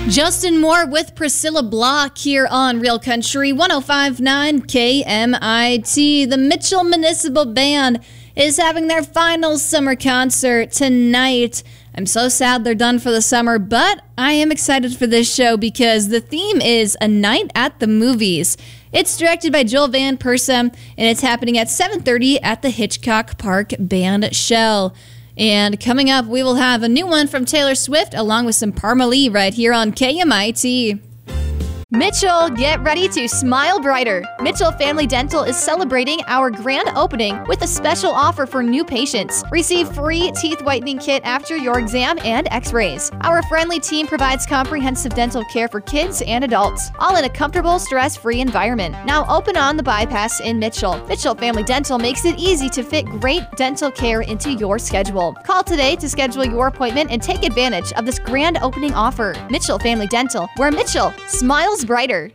Justin Moore with Priscilla Block here on Real Country 105.9 KMIT. The Mitchell Municipal Band is having their final summer concert tonight. I'm so sad they're done for the summer, but I am excited for this show because the theme is A Night at the Movies. It's directed by Joel Van Persa, and it's happening at 7:30 at the Hitchcock Park Band Shell. And coming up, we will have a new one from Taylor Swift along with some Parmalee right here on KMIT. Mitchell, get ready to smile brighter. Mitchell Family Dental is celebrating our grand opening with a special offer for new patients. Receive free teeth whitening kit after your exam and x-rays. Our friendly team provides comprehensive dental care for kids and adults, all in a comfortable, stress-free environment. Now open on the bypass in Mitchell. Mitchell Family Dental makes it easy to fit great dental care into your schedule. Call today to schedule your appointment and take advantage of this grand opening offer. Mitchell Family Dental, where Mitchell smiles brighter.